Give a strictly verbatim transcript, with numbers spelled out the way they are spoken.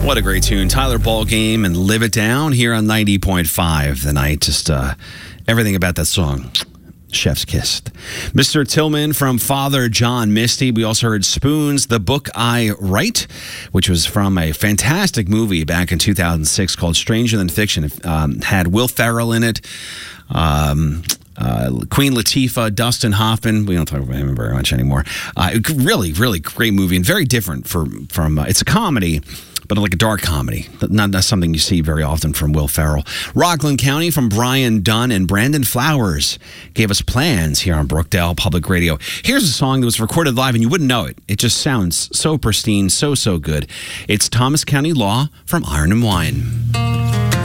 What a great tune. Tyler Ballgame and Live It Down here on ninety point five The Night. Just uh, everything about that song. Chef's kiss. Mister Tillman from Father John Misty. We also heard Spoons, The Book I Write, which was from a fantastic movie back in two thousand six called Stranger Than Fiction. It um, had Will Ferrell in it. Um... Uh, Queen Latifah, Dustin Hoffman. We don't talk about him very much anymore. Uh, really, really great movie and very different for, from. Uh, it's a comedy, but like a dark comedy. Not, not something you see very often from Will Ferrell. Rockland County from Brian Dunn and Brandon Flowers gave us Plans here on Brookdale Public Radio. Here's a song that was recorded live and you wouldn't know it. It just sounds so pristine, so, so good. It's Thomas County Law from Iron and Wine.